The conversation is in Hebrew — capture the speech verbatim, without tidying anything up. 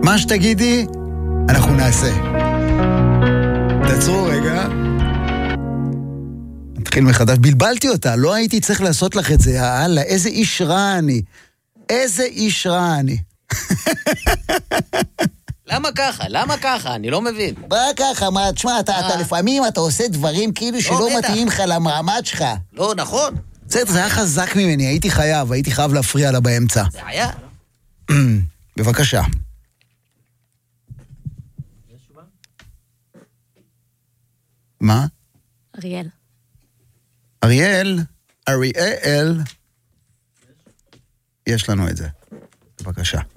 מה שתגידי, אנחנו נעשה. תעצרו רגע. נתחיל מחדש. בלבלתי אותה, לא הייתי צריך לעשות לך את זה. יאללה, איזה איש רע אני. איזה איש רע אני. למה ככה? למה ככה? אני לא מבין. מה ככה? מה, תשמע, אתה, אתה לפעמים אתה עושה דברים כאילו שלא מתאים לך למעמד שלך. לא, נכון. זה, זה היה חזק ממני, הייתי חייב, הייתי חייב להפריע לה באמצע. זה היה. בבקשה. מה? אריאל. אריאל, אריאל. יש לנו את זה. בבקשה.